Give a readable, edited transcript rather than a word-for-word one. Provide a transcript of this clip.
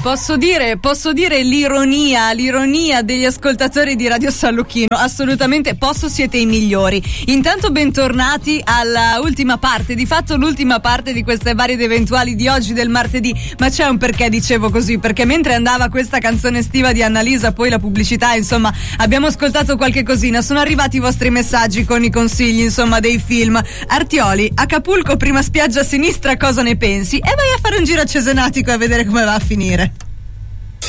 Posso dire l'ironia degli ascoltatori di Radio San Lucchino, assolutamente siete i migliori. Intanto bentornati alla ultima parte, di fatto l'ultima parte di queste varie ed eventuali di oggi del martedì, ma c'è un perché dicevo così, perché mentre andava questa canzone estiva di Annalisa, poi la pubblicità, insomma abbiamo ascoltato qualche cosina, sono arrivati i vostri messaggi con i consigli, insomma, dei film. Artioli, Acapulco, prima spiaggia a sinistra, cosa ne pensi? E vai a fare un giro a Cesenatico a vedere come va a finire.